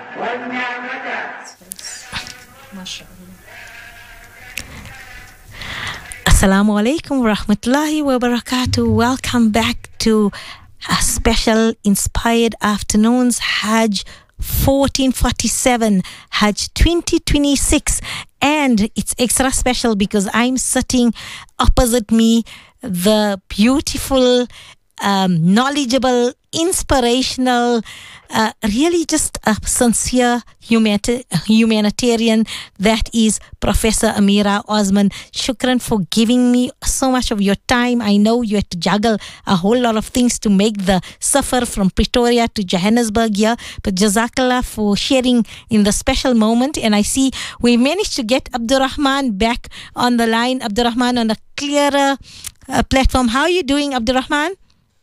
Assalamu alaikum wa rahmatullahi wa barakatuh. Welcome back to a special Inspired Afternoons Hajj 1447, Hajj 2026. And it's extra special because I'm sitting opposite me the beautiful, knowledgeable, inspirational, really just a sincere humanitarian that is Professor Amira Osman. Shukran for giving me so much of your time. I know you had to juggle a whole lot of things to make the safar from Pretoria to Johannesburg here, but Jazakallah for sharing in the special moment. And I see we managed to get Abdurrahman back on the line. Abdurrahman on a clearer platform. How are you doing, Abdurrahman?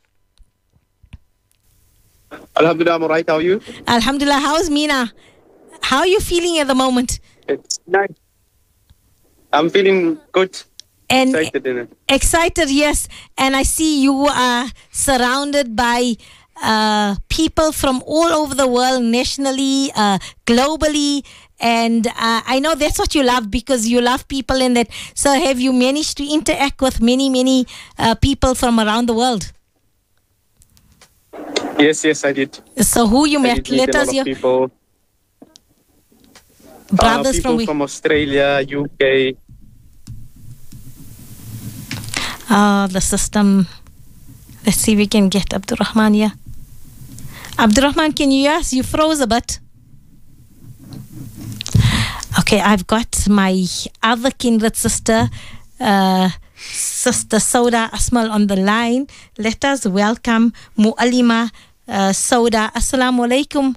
Alhamdulillah, I'm alright. How are you? Alhamdulillah. How's Mina? How are you feeling at the moment? It's nice. I'm feeling good. And excited in it. Excited, yes. And I see you are surrounded by people from all over the world, nationally, globally. And I know that's what you love because you love people and that. So have you managed to interact with many people from around the world? Yes, I did. So who you met? Let us hear. People. Brothers people from Australia, UK. The system. Let's see if we can get Abdurrahman here. Abdurrahman, can you hear us? You froze a bit. Okay, I've got my other kindred sister, Sister Sauda Asmal on the line. Let us welcome Muallima Sauda. Assalamu alaikum.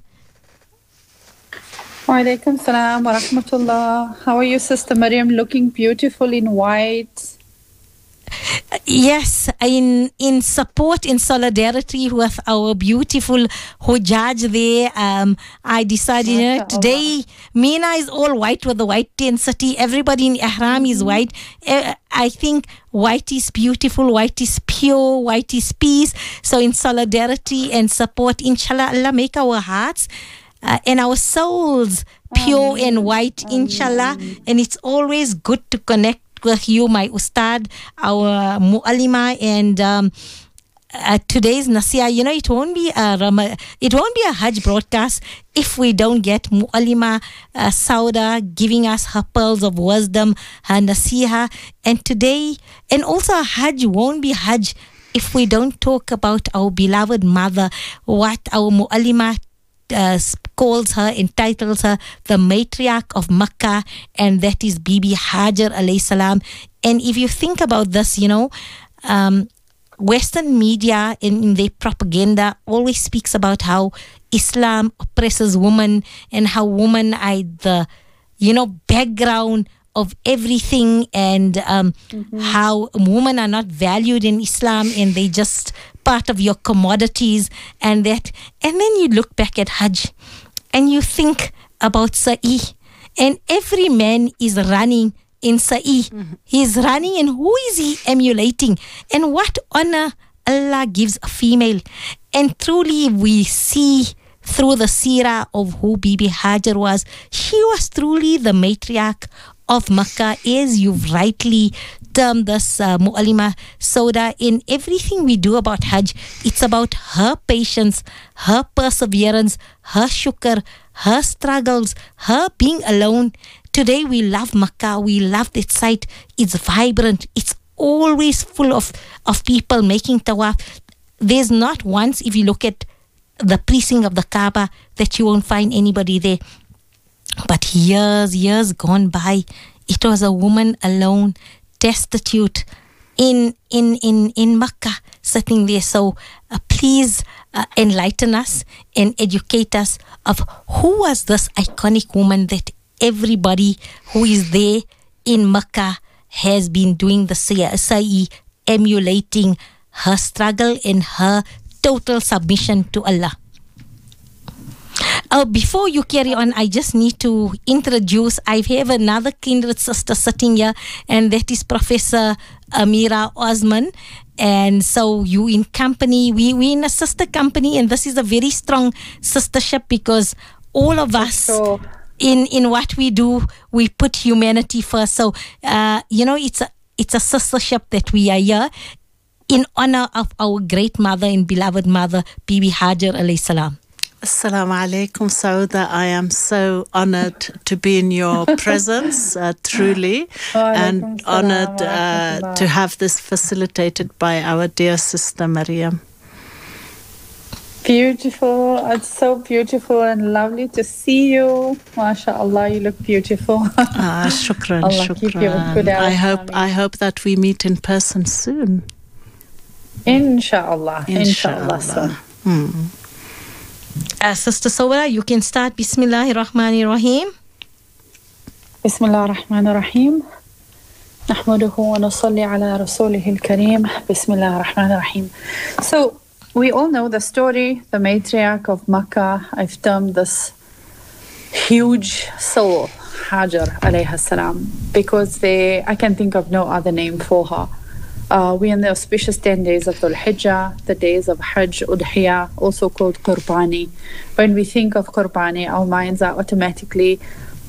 Wa alaikum salam wa rahmatullah. How are you, Sister Maryam? Looking beautiful in white. Yes, in support, in solidarity with our beautiful Hujjaj there, I decided today Mina is all white with the white density. Everybody in Ihram is white. I think white is beautiful, white is pure, white is peace. So in solidarity and support, inshallah, Allah make our hearts and our souls pure and white, inshallah. And it's always good to connect with you, my ustad, our muallima, and today's nasiha. You know, it won't be a Hajj broadcast if we don't get muallima Sauda giving us her pearls of wisdom, her nasiha. And today, and also Hajj won't be Hajj if we don't talk about our beloved mother, what our muallima calls her, entitles her the matriarch of Makkah, and that is Bibi Hajar alayhi salam. And if you think about this, you know, Western media in their propaganda always speaks about how Islam oppresses women and how women are the, you know, background of everything, and how women are not valued in Islam and they just part of your commodities and that. And then you look back at Hajj and you think about Sa'i, and every man is running in Sa'i. He's running, and who is he emulating? And what honor Allah gives a female. And truly we see through the seerah of who Bibi Hajar was, she was truly the matriarch of Makkah, as you've rightly termed this, Muallima Sauda. In everything we do about Hajj, it's about her patience, her perseverance, her shukr, her struggles, her being alone. Today we love Makkah, we love that site. It's vibrant, it's always full of people making tawaf. There's not once, if you look at the precinct of the Kaaba, that you won't find anybody there. But years gone by, it was a woman alone, destitute, in Makkah, sitting there. So please enlighten us and educate us of who was this iconic woman that everybody who is there in Makkah has been doing the sa'i, emulating her struggle and her total submission to Allah. Before you carry on, I just need to introduce, I have another kindred sister sitting here, and that is Professor Amira Osman. And so you in company, we in a sister company, and this is a very strong sistership because all of us. So, In what we do, we put humanity first. So, it's a sistership that we are here in honor of our great mother and beloved mother, Bibi Hajar alayhi salam. Assalamu alaikum, Sauda. I am so honored to be in your presence, truly, and honored to have this facilitated by our dear sister Mariam. beautiful. It's so beautiful and lovely to see you. MashaAllah, you look beautiful. Shukran, Allah keep you with good health. I hope that we meet in person soon. Inshallah. Inshallah soon. Sister Sawara, you can start. Bismillahir Rahmanir Rahim. Bismillah ar-Rahman ar-Rahim. نحمده ونصلي على رسوله الكريم. Bismillah ar-Rahman ar-Rahim. So, we all know the story, the matriarch of Makkah. I've termed this huge soul, Hajar alayha salam, because I can think of no other name for her. We're in the auspicious 10 days of Dhul Hijjah, the days of Hajj, Udhiyah, also called Qurbani. When we think of Qurbani, our minds are automatically,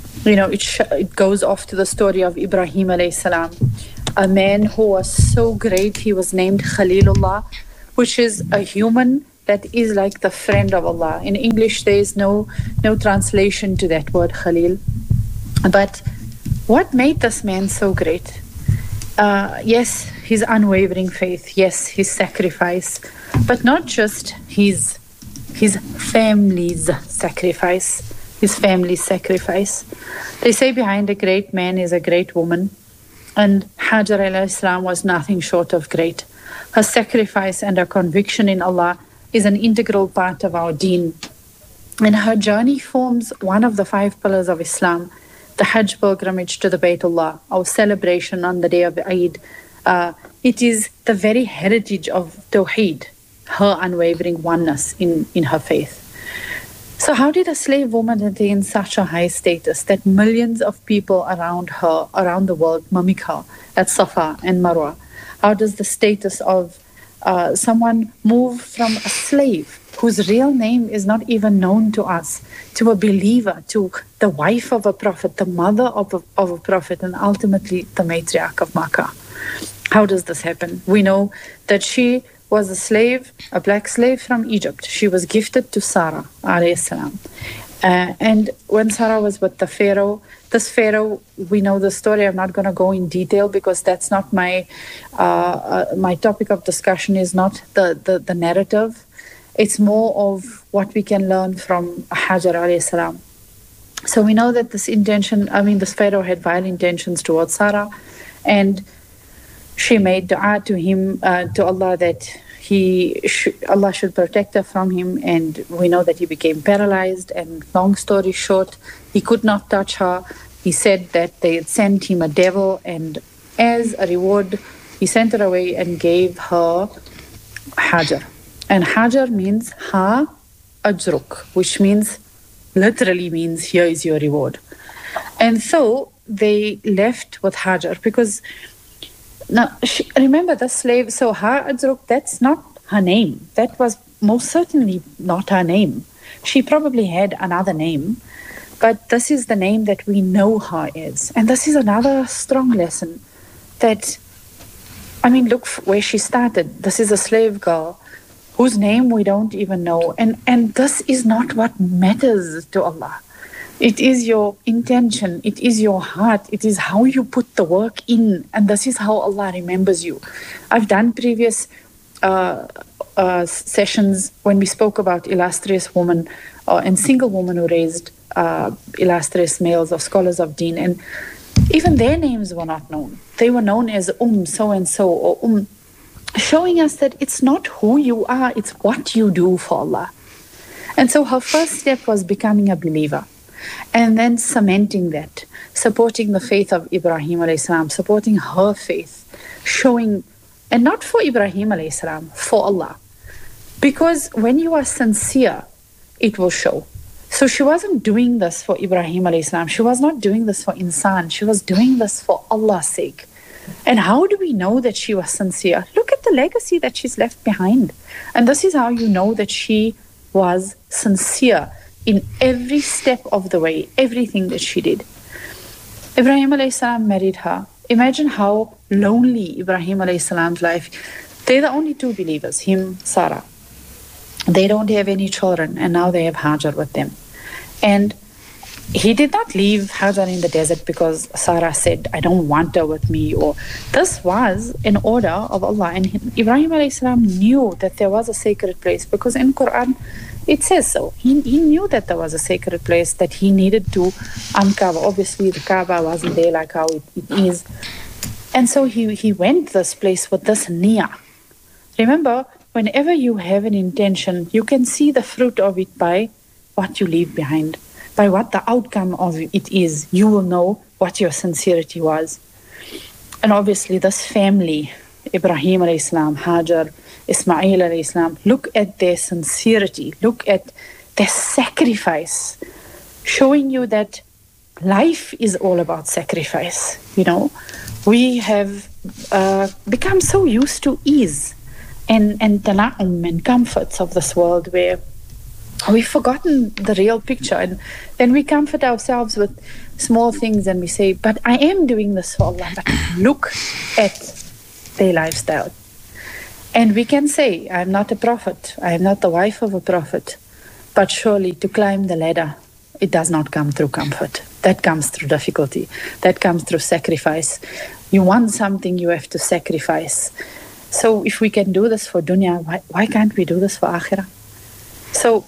it goes off to the story of Ibrahim alayhi salam, a man who was so great. He was named Khalilullah, which is a human that is like the friend of Allah. In English, there is no translation to that word Khalil. But what made this man so great? Yes, his unwavering faith. Yes, his sacrifice. But not just his family's sacrifice. His family's sacrifice. They say behind a great man is a great woman. And Hajar alayhi salam was nothing short of great. Her sacrifice and her conviction in Allah is an integral part of our deen. And her journey forms one of the 5 pillars of Islam, the Hajj pilgrimage to the Baytullah, our celebration on the day of Eid. It is the very heritage of Tawheed, her unwavering oneness in her faith. So how did a slave woman attain such a high status that millions of people around her, around the world, mimic her at Safa and Marwa? How does the status of someone move from a slave whose real name is not even known to us, to a believer, to the wife of a prophet, the mother of a prophet, and ultimately the matriarch of Makkah? How does this happen? We know that she was a slave, a black slave from Egypt. She was gifted to Sarah, alayhi salam. And when Sarah was with the Pharaoh, this Pharaoh, we know the story. I'm not going to go in detail because that's not my topic of discussion. Is not the narrative. It's more of what we can learn from Hajar alayhi salam. So we know that this Pharaoh had vile intentions towards Sarah, and she made dua to him, to Allah, that Allah should protect her from him. And we know that he became paralyzed, and long story short, he could not touch her. He said that they had sent him a devil, and as a reward, he sent her away and gave her Hajar. And Hajar means Ha Ajruk, which literally means here is your reward. And so they left with Hajar because now, remember the slave, so Ha Ajruk, that's not her name. That was most certainly not her name. She probably had another name, but this is the name that we know her as. And this is another strong lesson that, look where she started. This is a slave girl whose name we don't even know. And this is not what matters to Allah. It is your intention. It is your heart. It is how you put the work in. And this is how Allah remembers you. I've done previous sessions when we spoke about illustrious women and single women who raised illustrious males or scholars of deen. And even their names were not known. They were known as so-and-so or showing us that it's not who you are, it's what you do for Allah. And so her first step was becoming a believer. And then cementing that, supporting the faith of Ibrahim alayhi salam, supporting her faith, showing, and not for Ibrahim alayhi salam, for Allah. Because when you are sincere, it will show. So she wasn't doing this for Ibrahim alayhi salam. She was not doing this for insan. She was doing this for Allah's sake. And how do we know that she was sincere? Look at the legacy that she's left behind. And this is how you know that she was sincere in every step of the way, everything that she did. Ibrahim alayhi salam married her. Imagine how lonely Ibrahim alayhi salam's life. They're the only two believers, him, Sarah. They don't have any children, and now they have Hajar with them. And he did not leave Hajar in the desert because Sarah said, I don't want her with me. Or this was an order of Allah. And Ibrahim alayhi salam knew that there was a sacred place, because in Quran it says so. He knew that there was a sacred place that he needed to uncover. Obviously the Kaaba wasn't there like how it is. And so he went this place with this niyyah. Remember, whenever you have an intention, you can see the fruit of it by what you leave behind. By what the outcome of it is, you will know what your sincerity was. And obviously this family, Ibrahim alayhi salam, Hajar, Ismail alayhi salam, look at their sincerity, look at their sacrifice, showing you that life is all about sacrifice. You know, we have become so used to ease and tana'um and comforts of this world, where we've forgotten the real picture, and then we comfort ourselves with small things and we say, but I am doing this for Allah. But look at their lifestyle. And we can say, I'm not a prophet, I am not the wife of a prophet, but surely to climb the ladder, it does not come through comfort. That comes through difficulty. That comes through sacrifice. You want something, you have to sacrifice. So if we can do this for dunya, why can't we do this for akhirah? So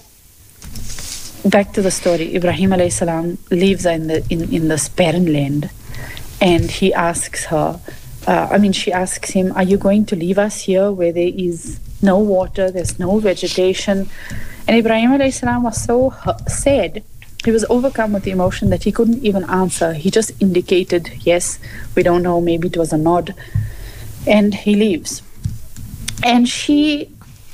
back to the story. Ibrahim alayhi salam lives in this barren land, and he asks her, she asks him, are you going to leave us here where there is no water, there's no vegetation? And Ibrahim alayhi salam was so sad. He was overcome with the emotion that he couldn't even answer. He just indicated, yes, we don't know, maybe it was a nod. And he leaves. And she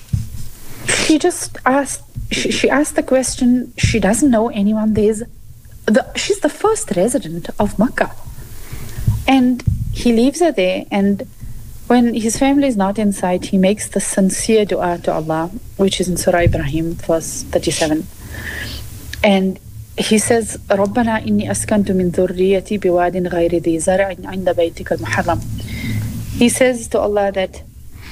just asked, she asked the question, she doesn't know anyone there. She's the first resident of Makkah. And he leaves her there, and when his family is not in sight, he makes the sincere dua to Allah, which is in Surah Ibrahim, verse 37. And he says, رَبَّنَا إِنِّي أَسْكَنْتُ مِنْ ذُرِّيَّتِي بِوَادٍ غَيْرِ ذِي زَرْعٍ عِنْدَ بَيْتِكَ الْمُحَرَّمِ. He says to Allah that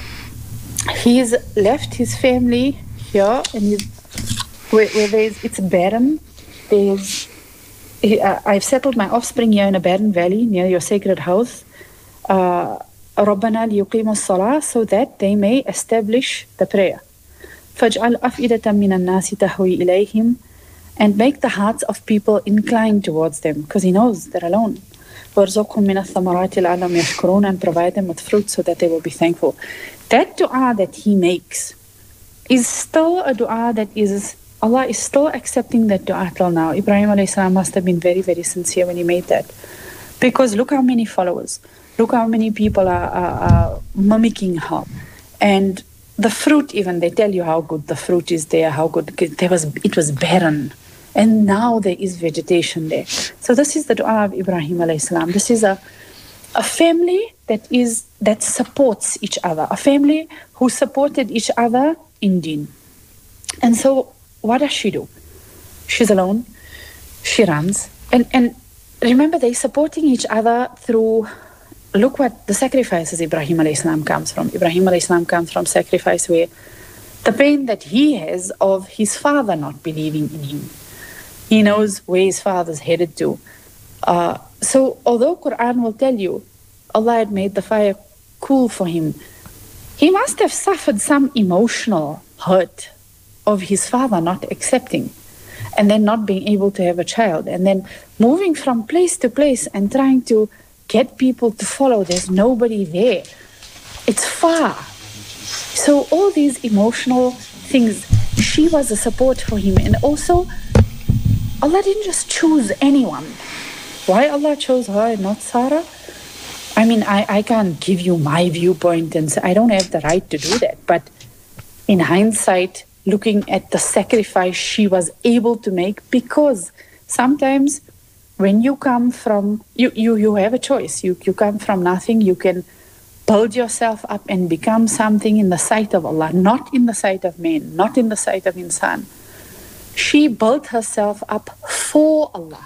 he's left his family here, and where it's barren. I've settled my offspring here in a barren valley near your sacred house. رَبَّنَا لِيُقِيمُوا الصَّلَاةَ, so that they may establish the prayer. فَاجْعَلْ أَفْئِدَةً مِّنَ النَّاسِ تَهْوِي إِلَيْهِمْ, and make the hearts of people inclined towards them, because he knows they're alone. وَارْزُقْهُم مِّنَ الثَّمَرَاتِ لَعَلَّهُمْ يَشْكُرُونَ, and provide them with fruit so that they will be thankful. That dua that he makes is still a dua that is, Allah is still accepting that dua till now. Ibrahim alayhi salam must have been very, very sincere when he made that. Because look how many followers, look how many people are mimicking her. And the fruit, even, they tell you how good the fruit is there, how good, it was barren. And now there is vegetation there. So this is the dua of Ibrahim alayhi salam. This is a family that supports each other, a family who supported each other in deen. And so what does she do? She's alone, she runs, and remember, they're supporting each other through, look what the sacrifices Ibrahim alayhi salam comes from. Ibrahim alayhi salam comes from sacrifice where the pain that he has of his father not believing in him. He knows where his father's headed to. So although Quran will tell you Allah had made the fire cool for him, he must have suffered some emotional hurt of his father not accepting, and then not being able to have a child, and then moving from place to place and trying to get people to follow. There's nobody there. It's far. So all these emotional things, she was a support for him. And also, Allah didn't just choose anyone. Why Allah chose her and not Sarah? I mean, I can't give you my viewpoint, and I don't have the right to do that. But in hindsight, looking at the sacrifice she was able to make, because sometimes when you come from, you have a choice. You come from nothing, you can build yourself up and become something in the sight of Allah, not in the sight of men, not in the sight of insan. She built herself up for Allah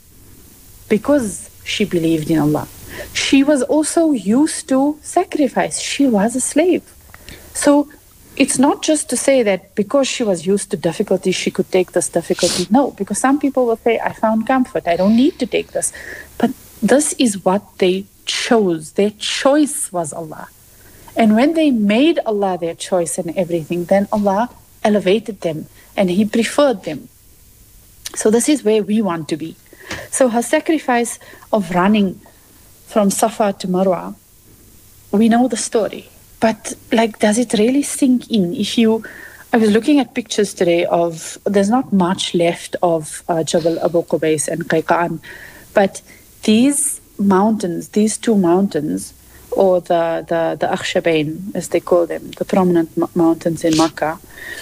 because she believed in Allah. She was also used to sacrifice. She was a slave. So it's not just to say that because she was used to difficulty, she could take this difficulty. No, because some people will say, I found comfort, I don't need to take this. But this is what they chose. Their choice was Allah. And when they made Allah their choice in everything, then Allah elevated them and He preferred them. So this is where we want to be. So her sacrifice of running from Safa to Marwa, we know the story. But does it really sink in? I was looking at pictures today there's not much left of Jabal Abu Qubais and Qayqa'an, but these mountains, these two mountains, or the Akhshabain, as they call them, the prominent mountains in Makkah,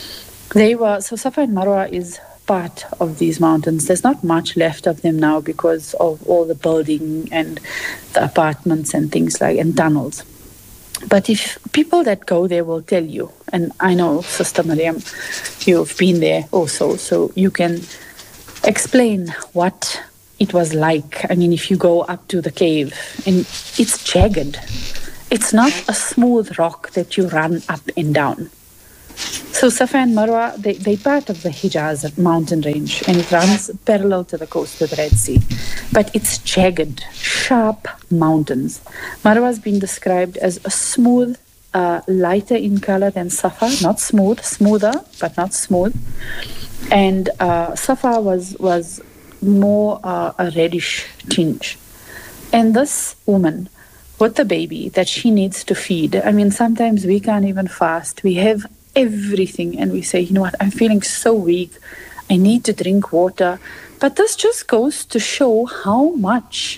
so Safa and Marwa is part of these mountains. There's not much left of them now because of all the building and the apartments and things and tunnels. But if people that go there will tell you, and I know, Sister Mariam, you've been there also, so you can explain what it was like. I mean, if you go up to the cave, and it's jagged. It's not a smooth rock that you run up and down. So Safa and Marwa, they're part of the Hijaz mountain range, and it runs parallel to the coast of the Red Sea. But it's jagged, sharp mountains. Marwa has been described as a smooth, lighter in color than Safa, not smooth, smoother, but not smooth. And Safa was more a reddish tinge. And this woman, with the baby that she needs to feed, I mean, sometimes we can't even fast. We have everything and we say, you know what, I'm feeling so weak, I need to drink water. But this just goes to show how much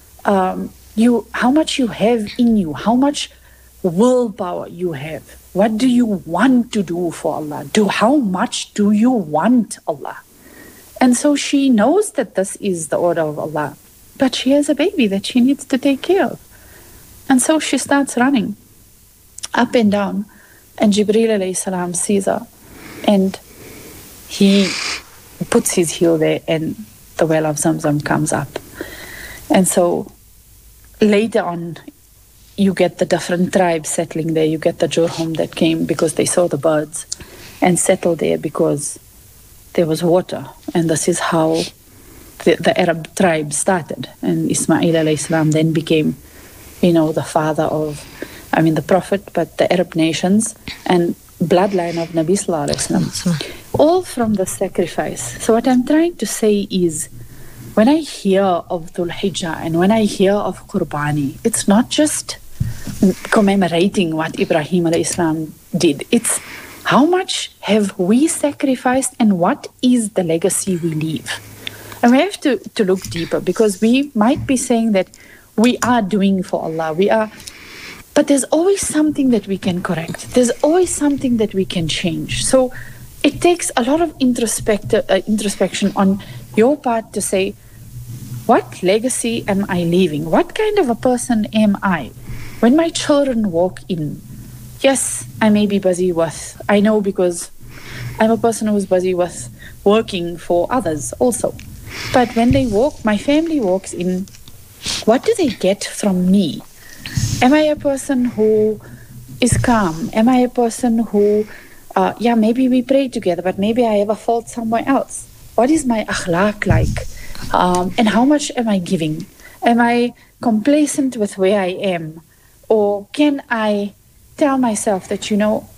you have in you, how much willpower you have. What do you want to do for Allah? How much do you want Allah? And so she knows that this is the order of Allah, but she has a baby that she needs to take care of. And so she starts running up and down. And Jibreel alayhi salam sees her, and he puts his heel there, and the well of Zamzam comes up. And so later on, you get the different tribes settling there. You get the Jurhum that came because they saw the birds and settled there because there was water. And this is how the Arab tribe started. And Ismail alayhi salam then became, the father of the Prophet, but the Arab nations and bloodline of Nabi Sallallahu Alaihi Wasallam, all from the sacrifice. So what I'm trying to say is, when I hear of Dhul Hijjah and when I hear of Qurbani, it's not just commemorating what Ibrahim alayhi salam did. It's how much have we sacrificed and what is the legacy we leave. And we have to look deeper, because we might be saying that we are doing for Allah, but there's always something that we can correct. There's always something that we can change. So it takes a lot of introspection on your part to say, what legacy am I leaving? What kind of a person am I? When my children walk in, yes, I may be busy with, I know, because I'm a person who's busy with working for others also. But when they walk, my family walks in, what do they get from me? Am I a person who is calm? Am I a person who, maybe we pray together, but maybe I have a fault somewhere else? What is my akhlaq like? And how much am I giving? Am I complacent with where I am? Or can I tell myself that,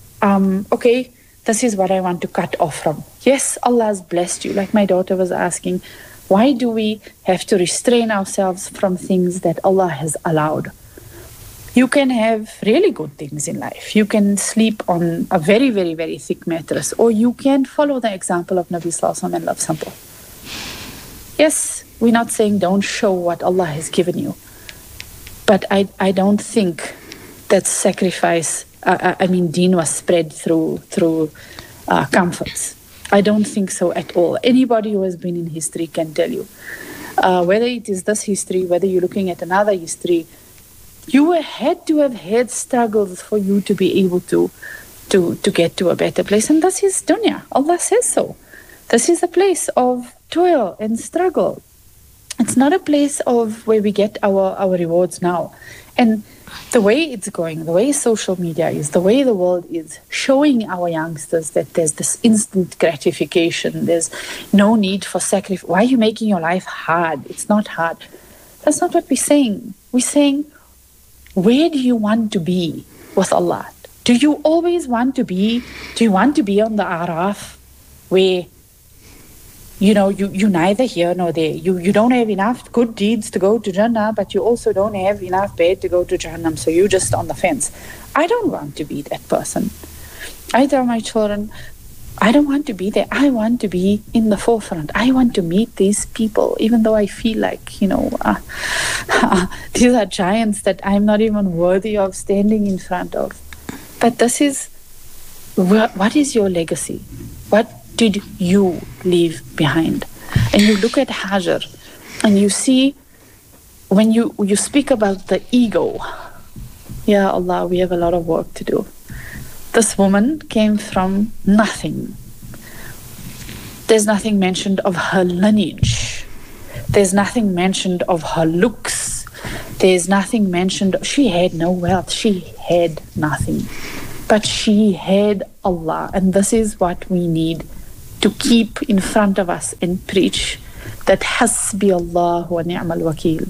okay, this is what I want to cut off from. Yes, Allah has blessed you. Like my daughter was asking, why do we have to restrain ourselves from things that Allah has allowed? You can have really good things in life. You can sleep on a very, very, very thick mattress, or you can follow the example of Nabi Sallallahu Alaihi Wasallam and love simple. Yes, we're not saying don't show what Allah has given you, but I don't think that sacrifice, deen was spread through comforts. I don't think so at all. Anybody who has been in history can tell you. Whether it is this history, whether you're looking at another history, you had to have had struggles for you to be able to get to a better place. And that's his dunya. Allah says so. This is a place of toil and struggle. It's not a place of where we get our rewards now. And the way it's going, the way social media is, the way the world is showing our youngsters that there's this instant gratification, there's no need for sacrifice. Why are you making your life hard? It's not hard. That's not what we're saying. We're saying, where do you want to be with Allah? Do you always want to be, do you want to be on the Araf where you neither here nor there. You don't have enough good deeds to go to Jannah, but you also don't have enough bad to go to Jahannam, so you're just on the fence. I don't want to be that person. I tell my children, I don't want to be there. I want to be in the forefront. I want to meet these people, even though I feel like, these are giants that I'm not even worthy of standing in front of. But this is, what is your legacy? What did you leave behind? And you look at Hajar and you see, when you speak about the ego, Ya Allah, we have a lot of work to do. This woman came from nothing. There's nothing mentioned of her lineage. There's nothing mentioned of her looks. There's nothing mentioned. She had no wealth. She had nothing. But she had Allah. And this is what we need to keep in front of us and preach, that Hasbi Allah wa ni'mal wakil.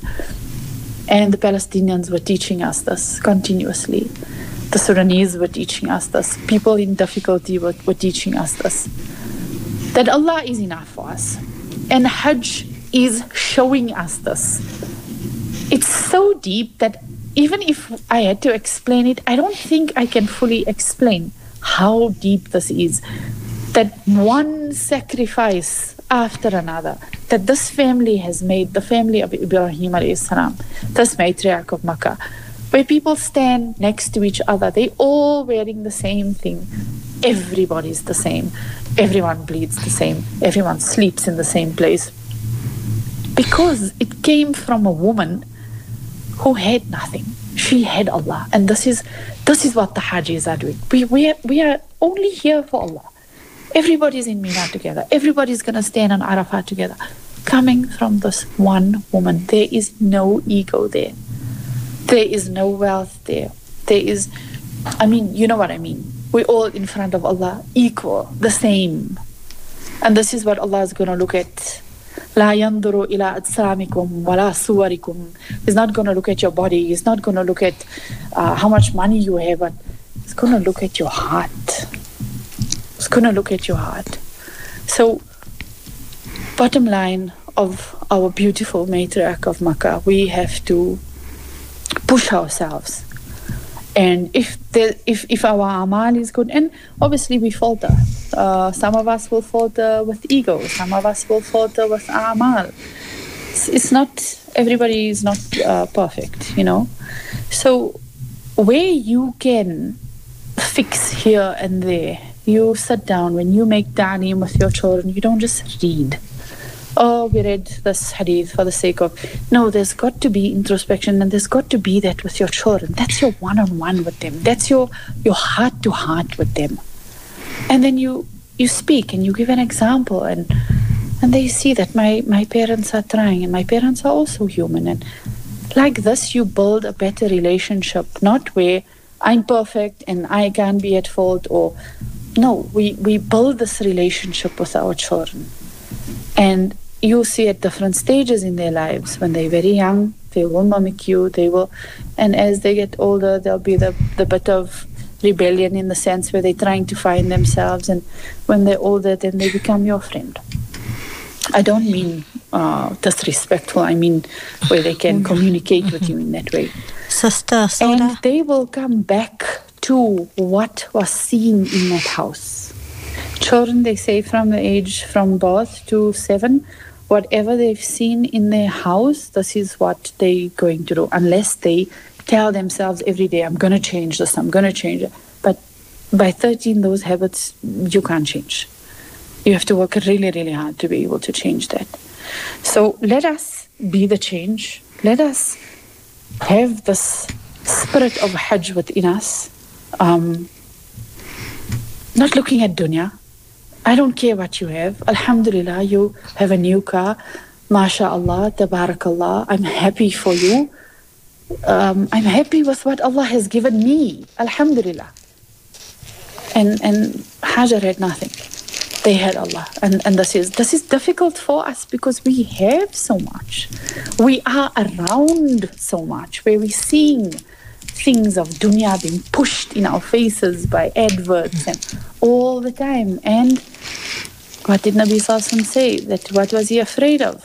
And the Palestinians were teaching us this continuously. The Sudanese were teaching us this. People in difficulty were teaching us this. That Allah is enough for us. And Hajj is showing us this. It's so deep that even if I had to explain it, I don't think I can fully explain how deep this is. That one sacrifice after another, that this family has made, the family of Ibrahim alayhi salam, this matriarch of Makkah, where people stand next to each other, they all wearing the same thing. Everybody's the same. Everyone bleeds the same. Everyone sleeps in the same place. Because it came from a woman who had nothing. She had Allah. And this is what the Hajis are doing. We are only here for Allah. Everybody's in Mina together. Everybody's going to stand on Arafat together. Coming from this one woman. There is no ego there. There is no wealth there. There is, you know what I mean. We're all in front of Allah, equal, the same. And this is what Allah is going to look at. لا ينظر إلى أجسامكم ولا صوركم. He's not going to look at your body. He's not going to look at how much money you have. But He's going to look at your heart. He's going to look at your heart. So, bottom line of our beautiful matriarch of Makkah, we have to push ourselves. And if our amal is good, and obviously we falter. Some of us will falter with ego. Some of us will falter with amal. It's not, everybody is not perfect, So where you can fix here and there, you sit down. When you make ta'aleem with your children, you don't just read. Oh, we read this hadith for the sake of... No, there's got to be introspection, and there's got to be that with your children. That's your one-on-one with them. That's your heart-to-heart with them. And then you speak and you give an example, and they see that my parents are trying, and my parents are also human. And like this, you build a better relationship, not where I'm perfect and I can't be at fault, or... No, we build this relationship with our children. And you'll see at different stages in their lives. When they're very young, they will mimic you, and as they get older, there'll be the bit of rebellion in the sense where they're trying to find themselves, and when they're older, then they become your friend. I don't mean disrespectful, I mean where they can communicate with you in that way. Sister Sauda. And they will come back to what was seen in that house. Children, they say from the age from birth to 7, whatever they've seen in their house, this is what they're going to do, unless they tell themselves every day, I'm going to change this, I'm going to change it. But by 13, those habits, you can't change. You have to work really, really hard to be able to change that. So let us be the change. Let us have this spirit of Hajj within us. Not looking at dunya. I don't care what you have. Alhamdulillah, you have a new car. MashaAllah, tabarakallah. I'm happy for you. I'm happy with what Allah has given me. Alhamdulillah. And Hajar had nothing. They had Allah. And this is difficult for us because we have so much. We are around so much where we're seeing things of dunya being pushed in our faces by adverts and all the time. And what did Nabi Sallallahu Alaihi Wasallam say? That what was he afraid of?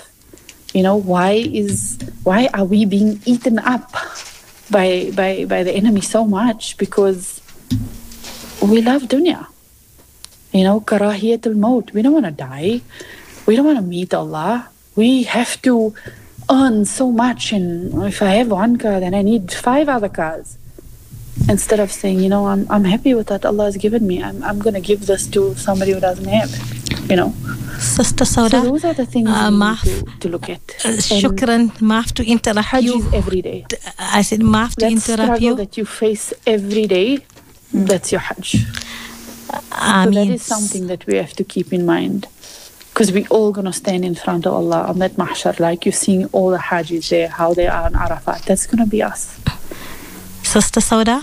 Why are we being eaten up by the enemy so much? Because we love dunya. Karahiyatul maut. We don't want to die. We don't want to meet Allah. We have to earn so much, and if I have one car, then I need 5 other cars. Instead of saying, I'm happy with what Allah has given me. I'm going to give this to somebody who doesn't have. Sister Sauda, so those are the things we need to look at. Shukran, maaf to interrupt Hajj you. is every day. I said maaf to interrupt you. That you face every day, that's your Hajj. So that is something that we have to keep in mind. Because we're all going to stand in front of Allah on that mahshar, like you're seeing all the Hajjis there, how they are on Arafat. That's going to be us. Sister Sauda?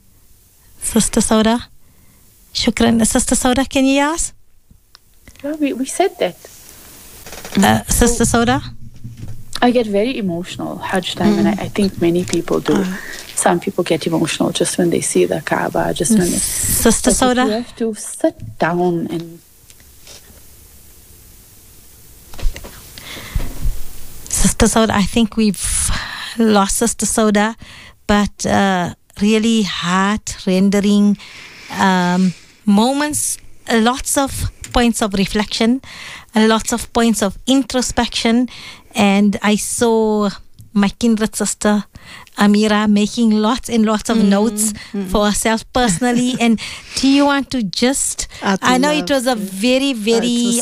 Shukran. Sister Sauda, can you ask? Yeah, we said that. Sister Sauda? I get very emotional Hajj time, and I think many people do. Some people get emotional just when they see the Kaaba, just when they... Sister Sauda? You have to sit down and... Sister Sauda, I think we've lost Sister Sauda, but really heart-rendering moments, lots of points of reflection, lots of points of introspection, and I saw my kindred sister Amira making lots and lots of notes for herself personally. And do you want to just... I know it was a very, very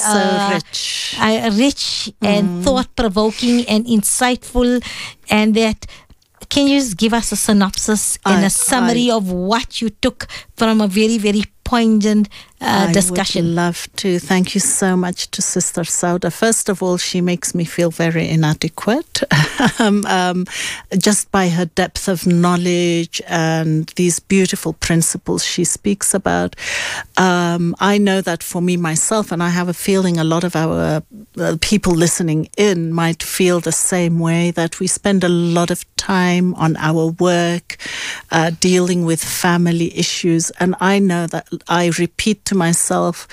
rich and thought-provoking and insightful, and that... Can you just give us a synopsis and a summary of what you took from a very, very poignant discussion? I would love to. Thank you so much to Sister Sauda. First of all, she makes me feel very inadequate just by her depth of knowledge and these beautiful principles she speaks about. I know that for me myself, and I have a feeling a lot of our people listening in might feel the same way, that we spend a lot of time on our work, dealing with family issues. And I know that I repeat to myself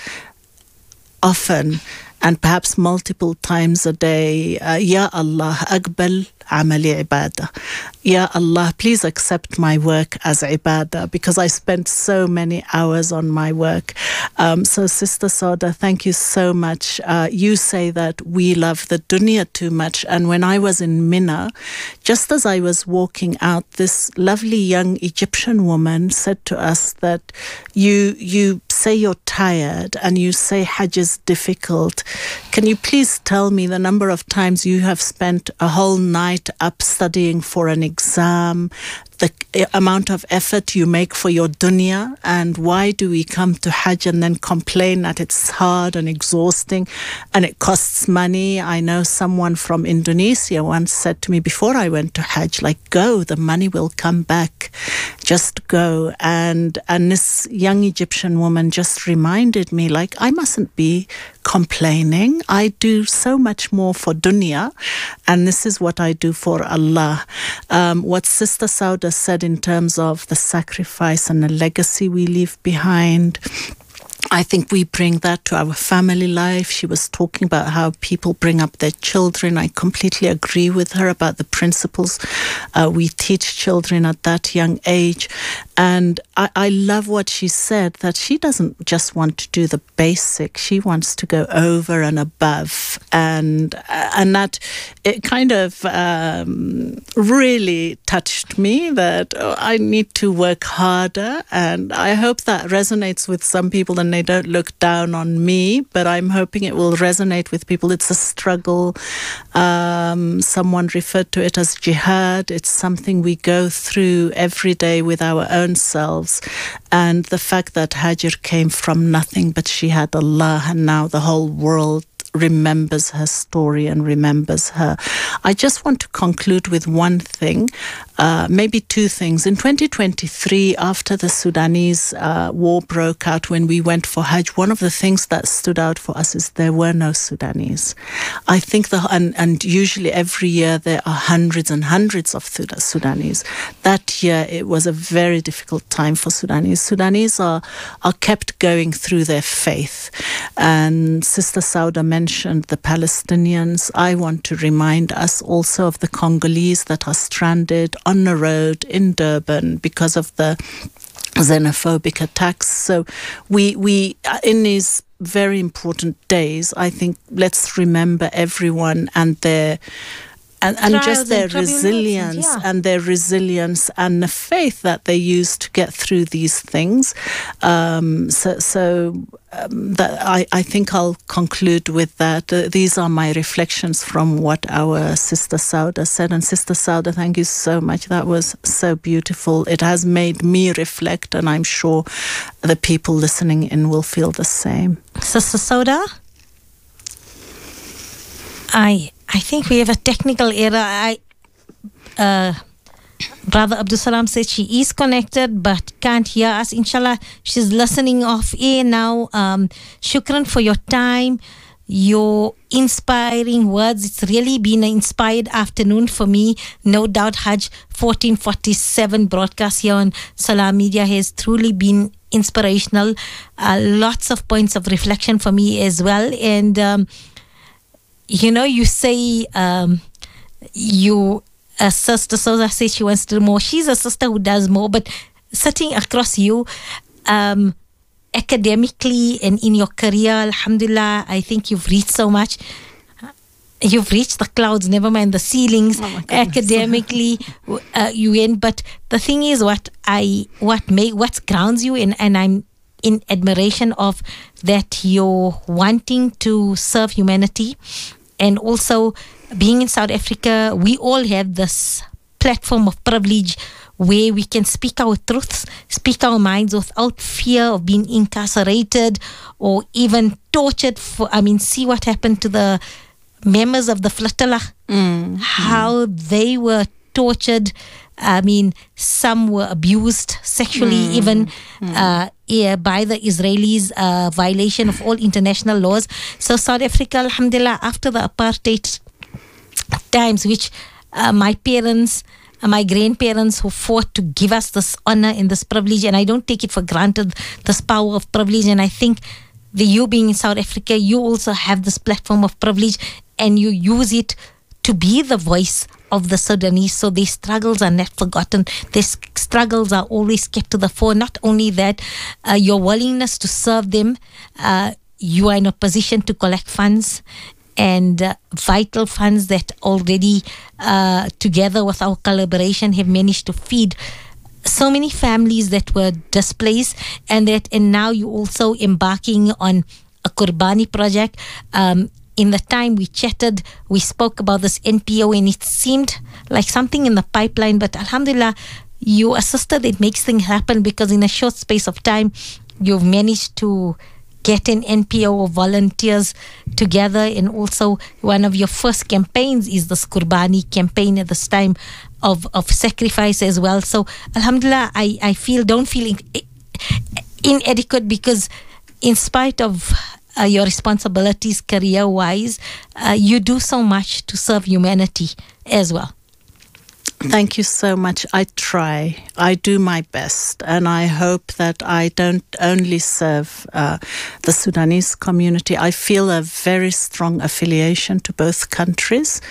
often and perhaps multiple times a day, Ya Allah, Aqbal amali ibadah. Ya Allah, please accept my work as ibadah, because I spent so many hours on my work. So Sister Sauda, thank you so much. You say that we love the dunya too much. And when I was in Mina, just as I was walking out, this lovely young Egyptian woman said to us that you say you're tired and you say Hajj is difficult. Can you please tell me the number of times you have spent a whole night up studying for an exam, the amount of effort you make for your dunya, and why do we come to Hajj and then complain that it's hard and exhausting and it costs money? I know someone from Indonesia once said to me before I went to Hajj, go, the money will come back, just go. And this young Egyptian woman just reminded me, I mustn't be complaining. I do so much more for dunya, and this is what I do for Allah. What Sister Sauda said in terms of the sacrifice and the legacy we leave behind, I think we bring that to our family life. She was talking about how people bring up their children. I completely agree with her about the principles we teach children at that young age. And I love what she said, that she doesn't just want to do the basic. She wants to go over and above. And that it kind of really touched me, that I need to work harder. And I hope that resonates with some people, and they don't look down on me, but I'm hoping it will resonate with people. It's a struggle. Someone referred to it as jihad. It's something we go through every day with our own selves. And the fact that Hajar came from nothing, but she had Allah, and now the whole world remembers her story and remembers her. I just want to conclude with one thing, maybe two things. In 2023, after the Sudanese war broke out, when we went for Hajj, one of the things that stood out for us is there were no Sudanese. I think and usually every year there are hundreds and hundreds of Sudanese. That year it was a very difficult time for Sudanese. Sudanese are kept going through their faith. And Sister Sauda mentioned the Palestinians. I want to remind us also of the Congolese that are stranded on the road in Durban because of the xenophobic attacks. So we in these very important days, I think let's remember everyone and their and just their resilience, and their resilience and the faith that they use to get through these things. That I think I'll conclude with that. These are my reflections from what our Sister Sauda said. And Sister Sauda, thank you so much. That was so beautiful. It has made me reflect, and I'm sure the people listening in will feel the same. Sister Sauda? I think we have a technical error. Brother Abdul Salam said she is connected but can't hear us. Inshallah, she's listening off air now. Shukran for your time, your inspiring words. It's really been an inspired afternoon for me. No doubt Hajj 1447 broadcast here on Salam Media has truly been inspirational. Lots of points of reflection for me as well. And you say Sister Sauda says she wants to do more. She's a sister who does more, but sitting across you academically and in your career, alhamdulillah, I think you've reached so much. You've reached the clouds, never mind the ceilings. Academically, you went. But the thing is, what grounds you in, and I'm in admiration of that, you're wanting to serve humanity. And also, being in South Africa, we all have this platform of privilege where we can speak our truths, speak our minds without fear of being incarcerated or even tortured. See what happened to the members of the flotilla, how they were tortured. Some were abused sexually, even by the Israelis, violation of all international laws. So South Africa, alhamdulillah, after the apartheid times, which my parents, my grandparents who fought to give us this honor and this privilege, and I don't take it for granted, this power of privilege. And I think you being in South Africa, you also have this platform of privilege, and you use it to be the voice of the Sudanese, so their struggles are not forgotten. Their struggles are always kept to the fore. Not only that, your willingness to serve them, you are in a position to collect funds, and vital funds that already, together with our collaboration, have managed to feed so many families that were displaced, and now you also embarking on a Qurbani project. In the time we chatted, we spoke about this NPO, and it seemed like something in the pipeline, but alhamdulillah, you are a sister that makes things happen, because in a short space of time, you've managed to get an NPO of volunteers together. And also, one of your first campaigns is this Qurbani campaign at this time of sacrifice as well. So alhamdulillah, I don't feel inadequate, because in spite of your responsibilities career-wise, you do so much to serve humanity as well. Thank you so much. I try. I do my best, and I hope that I don't only serve the Sudanese community. I feel a very strong affiliation to both countries.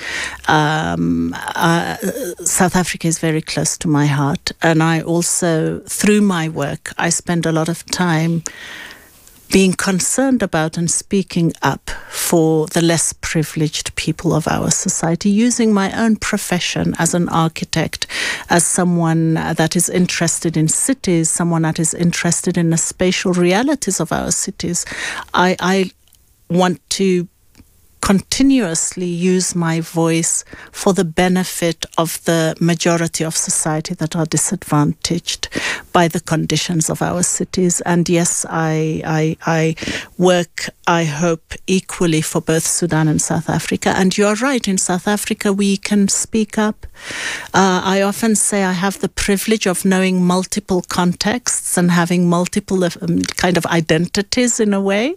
South Africa is very close to my heart, and I also, through my work, I spend a lot of time being concerned about and speaking up for the less privileged people of our society, using my own profession as an architect, as someone that is interested in cities, someone that is interested in the spatial realities of our cities. I want to continuously use my voice for the benefit of the majority of society that are disadvantaged by the conditions of our cities. And yes, I work, I hope, equally for both Sudan and South Africa. And you're right, in South Africa we can speak up. I often say I have the privilege of knowing multiple contexts and having multiple kind of identities in a way.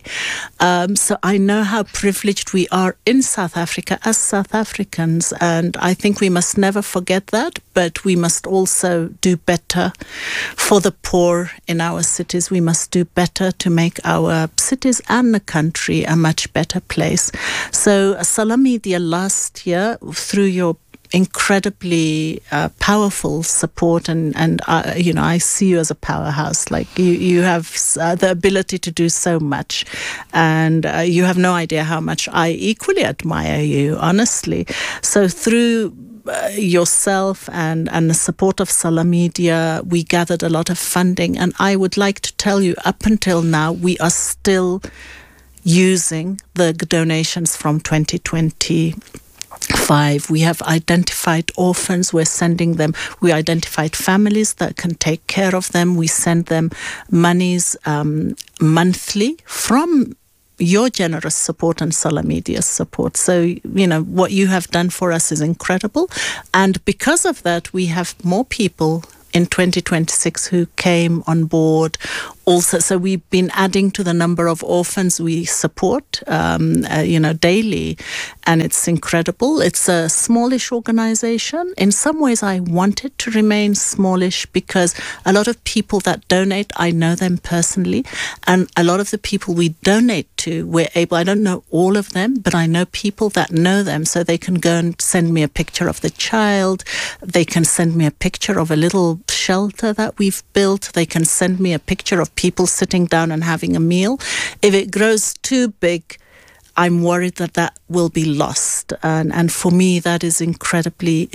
So I know how privileged we are in South Africa as South Africans, and I think we must never forget that, but we must also do better for the poor in our cities. We must do better to make our cities and the country a much better place. So Salam Media last year, through your incredibly powerful support, and I see you as a powerhouse. Like you have the ability to do so much, and you have no idea how much I equally admire you, honestly. So through yourself and the support of Salam Media, we gathered a lot of funding, and I would like to tell you, up until now, we are still using the donations from 2020. We have identified orphans, we're sending them, we identified families that can take care of them, we send them monies monthly from your generous support and Salam Media's support. So, what you have done for us is incredible. And because of that, we have more people in 2026 who came on board also. So we've been adding to the number of orphans we support, daily, and it's incredible. It's a smallish organization. In some ways, I want it to remain smallish because a lot of people that donate, I know them personally, and a lot of the people we donate to, I don't know all of them, but I know people that know them, so they can go and send me a picture of the child. They can send me a picture of a little shelter that we've built. They can send me a picture of people sitting down and having a meal. If it grows too big, I'm worried that will be lost. And for me, that is incredibly